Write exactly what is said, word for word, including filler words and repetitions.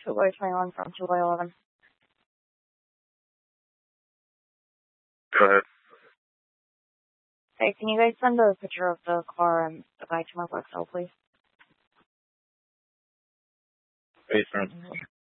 two by twenty-one from two by eleven. Go ahead. Hey, can you guys send a picture of the car and the guy to my work cell, please? Basement.